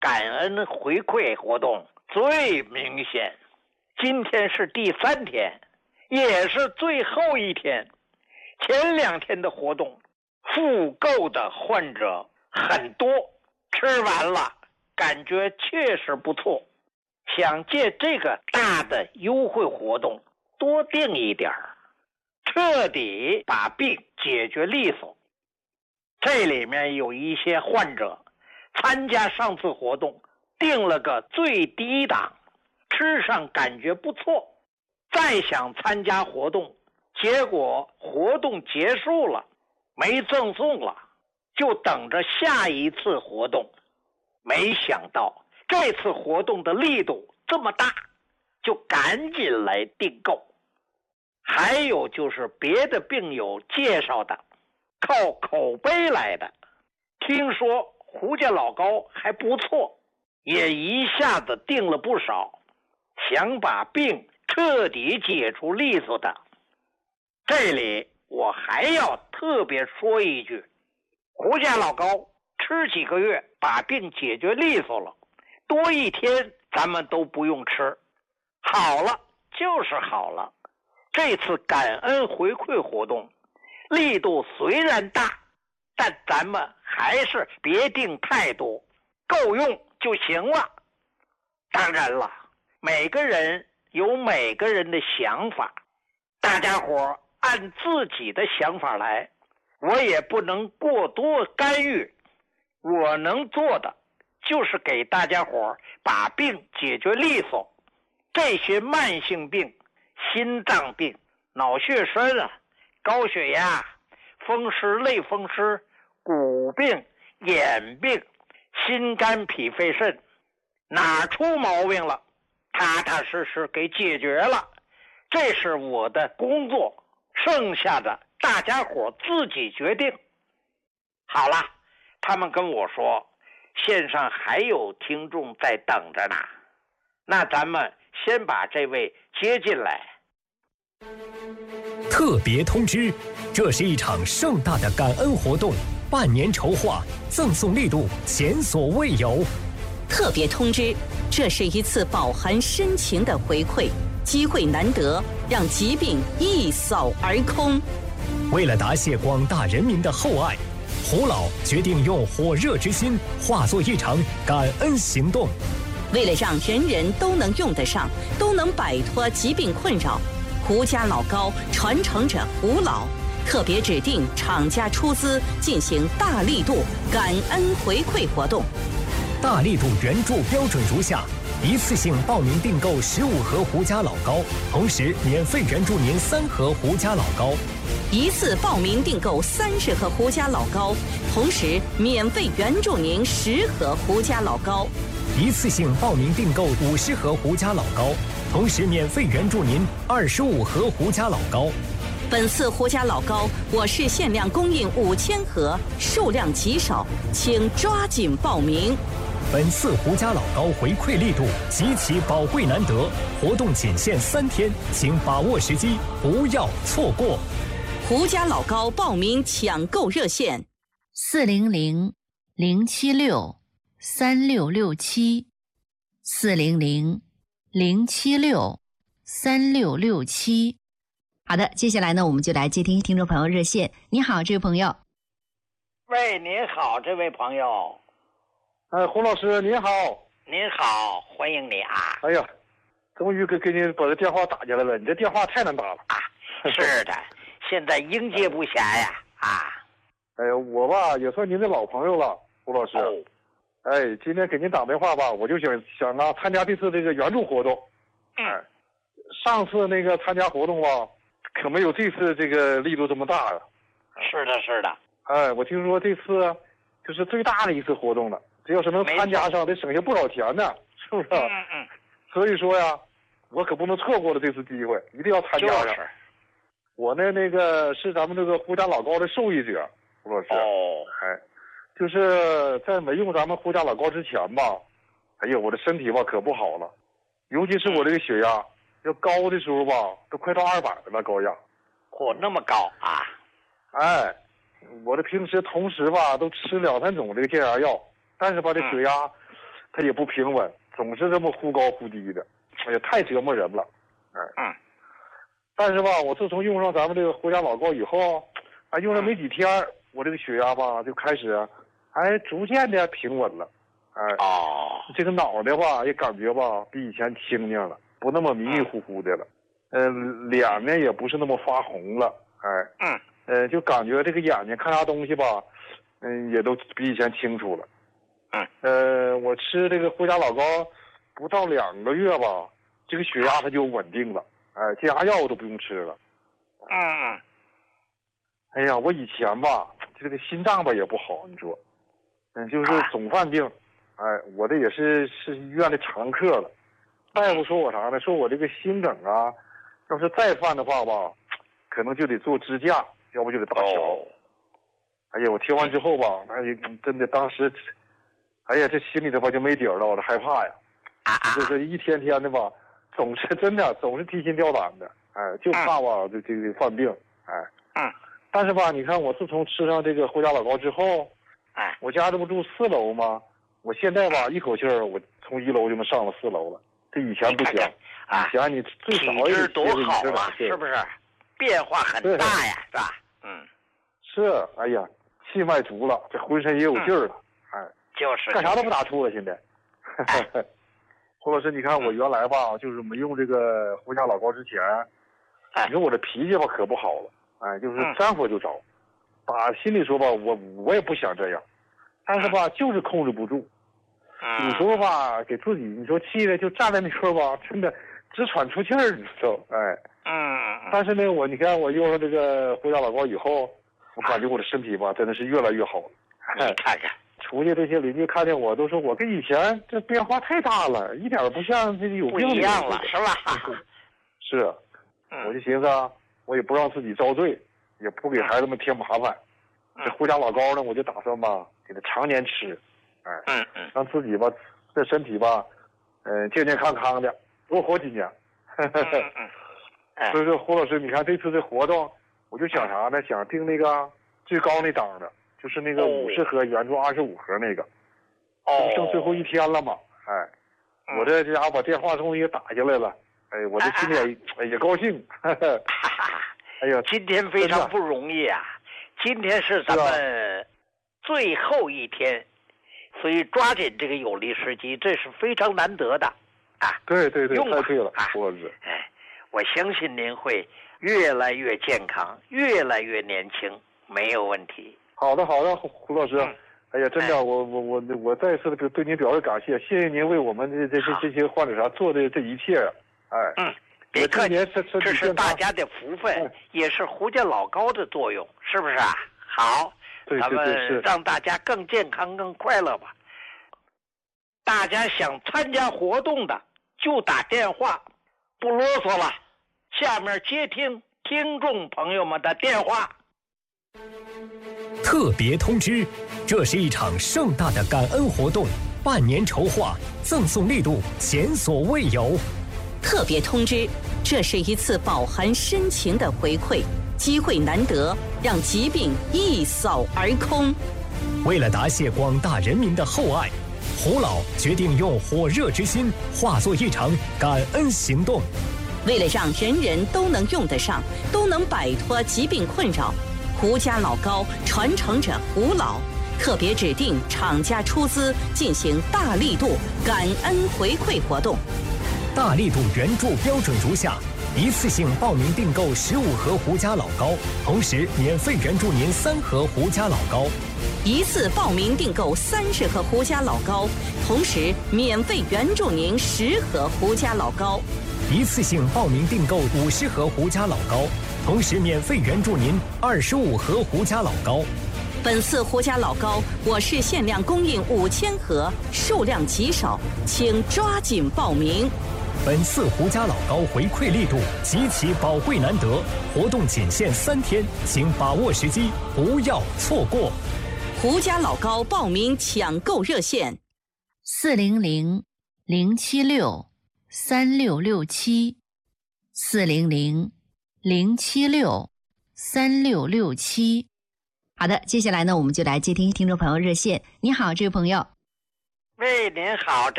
感恩回馈活动最明显。今天是第3天，也是最后一天。前2天的活动，复购的患者很多，吃完了感觉确实不错。想借这个大的优惠活动多订一点，彻底把病解决利索。这里面有一些患者参加上次活动定了个最低档，吃上感觉不错，再想参加活动，结果活动结束了，没赠送了，就等着下一次活动。没想到这次活动的力度这么大，就赶紧来订购。还有就是别的病友介绍的，靠口碑来的，听说胡家老高还不错，也一下子订了不少，想把病彻底解除利索的。这里我还要特别说一句，胡家老高吃几个月把病解决利索了，多一天咱们都不用吃，好了就是好了。这次感恩回馈活动力度虽然大，但咱们还是别定太多，够用就行了。当然了，每个人有每个人的想法，大家伙按自己的想法来，我也不能过多干预。我能做的就是给大家伙把病解决利索。这些慢性病，心脏病、脑血栓啊、高血压、风湿类风湿、骨病、眼病、心肝脾肺肾，哪出毛病了，踏踏实实给解决了，这是我的工作，剩下的大家伙自己决定。好了，他们跟我说线上还有听众在等着呢，那咱们先把这位接进来。 特别通知，这是一场盛大的感恩活动，半年筹划，赠送力度前所未有。 特别通知，这是一次饱含深情的回馈，机会难得，让疾病一扫而空。 为了答谢广大人民的厚爱，胡老决定用火热之心化作一场感恩行动。 为了让人人都能用得上，都能摆脱疾病困扰，胡家老高传承者胡老特别指定厂家出资进行大力度感恩回馈活动。 大力度援助标准如下：一次性报名订购15盒胡家老高，同时免费援助您3盒胡家老高； 一次报名订购30盒胡家老高，同时免费援助您10盒胡家老高； 一次性报名订购50盒胡家老高，同时免费援助您25盒胡家老高。 本次胡家老高我市限量供应5000盒，数量极少，请抓紧报名。 本次胡家老高回馈力度极其宝贵难得，活动仅限3天，请把握时机，不要错过。 胡家老高报名抢购热线 400-076-3667400-076-3667。好的，接下来呢，我们就来接听听众朋友热线。你好，这位朋友。 喂，您好，这位朋友。 胡老师您好。 您好，欢迎你啊。 哎呀，终于给您把这电话打进来了，你这电话太难打了啊。是的，现在应接不暇呀啊。 哎呀，我吧也算您的老朋友了，胡老师。哎，今天给您打电话吧，我就想参加这次这个援助活动。上次那个参加活动吧，可没有这次这个力度这么大呀。 是的，是的。 哎，我听说这次就是最大的一次活动了，这要是能参加上，得省下不少钱呢，是不是？所以说呀，我可不能错过了这次机会，一定要参加上。 就是我呢，那个是咱们这个胡家老高的受益者，胡老师。就是在没用咱们胡家老高之前吧，哎呀，我的身体吧可不好了，尤其是我这个血压，要高的时候吧，都快到200了，高压。 嚯，那么高啊！ 哎，我这平时同时吧都吃2-3种这个降压药，但是吧这血压， 它也不平稳，总是这么忽高忽低的，哎呀，太折磨人了。但是吧，我自从用上咱们这个活家老高以后，用了没几天，我这个血压吧就开始，逐渐的平稳了。这个脑袋吧也感觉吧比以前清静了，不那么迷迷糊糊的了。脸呢也不是那么发红了。就感觉这个眼睛看啥东西吧，也都比以前清楚了。我吃这个活家老高不到2个月吧，这个血压它就稳定了。加药都不用吃了。哎呀，我以前吧，这个心脏吧也不好，你说，就是总犯病。我这也是医院的常客了。大夫说我啥呢？说我这个心梗啊，要是再犯的话吧，可能就得做支架，要不就得搭桥。哎呀，我听完之后吧，真的当时，哎呀，这心里头吧就没底儿了，我这害怕呀。就是一天天的吧，总是提心吊胆的。就怕吧这个犯病。但是吧，你看我自从吃上这个活家老高之后，我家这不住4楼吗？我现在吧一口气儿，我从1楼就能上了4楼了。这以前不行，以前你最少也得多好啊，是不是？变化很大呀，是吧？ 是，哎呀，气脉足了，这浑身也有劲儿了。 就是干啥都不打怵了，现在。胡老师，你看我原来吧，就是没用这个活家老高之前，你说我这脾气吧可不好了，就是沾火就着。打心里说吧，我也不想这样，但是吧，就是控制不住。有时候吧，给自己你说气的就站在那块吧，真的直喘出气儿，你知道？但是呢，你看我用了这个活家老高以后，我感觉我的身体吧，真的是越来越好了。 你看看， 出去这些邻居看见我都说我跟以前这变化太大了，一点不像这有病不一样了，是吧？ 是，我就寻思我也不让自己遭罪，也不给孩子们添麻烦。这活家老高呢，我就打算吧，给他常年吃。让自己吧，这身体吧，健健康康的，多活几年。所以说，胡老师，你看这次这活动，我就想啥呢？想订那个最高那档的，就是那个50盒援助25盒那个。剩最后1天了嘛，我这家伙把电话终于打下来了，我这心里也高兴。哎呀， 今天非常不容易啊！今天是咱们最后1天。所以抓紧这个有利时机，这是非常难得的对，太对了，胡老师。 我相信您会越来越健康，越来越年轻，没有问题。 好的，胡老师。哎呀，真的，我再次的对您表示感谢，谢谢您为我们这些患者做的这一切。 别客气，这是大家的福分，也是活家老高的作用，是不是啊？好。咱们让大家更健康、更快乐吧。大家想参加活动的就打电话，不啰嗦了。下面接听听众朋友们的电话。 特别通知，这是一场盛大的感恩活动，半年筹划，赠送力度前所未有。 特别通知，这是一次饱含深情的回馈。机会难得，让疾病一扫而空。 为了答谢广大人民的厚爱，胡老决定用火热之心化作一场感恩行动。 为了让人人都能用得上，都能摆脱疾病困扰，胡家老高传承者胡老特别指定厂家出资进行大力度感恩回馈活动。 大力度援助标准如下：一次性报名订购15盒胡家老高，同时免费援助您3盒胡家老高； 一次报名订购30盒胡家老高，同时免费援助您10盒胡家老高； 一次性报名订购50盒胡家老高，同时免费援助您25盒胡家老高。 本次胡家老高我市限量供应5000盒，数量极少，请抓紧报名。 本次胡家老高回馈力度极其宝贵难得，活动仅限3天，请把握时机，不要错过。 胡家老高报名抢购热线 400-076-3667400-076-3667。好的，接下来呢，我们就来接听听众朋友热线。你好，这位朋友。 喂，您好，这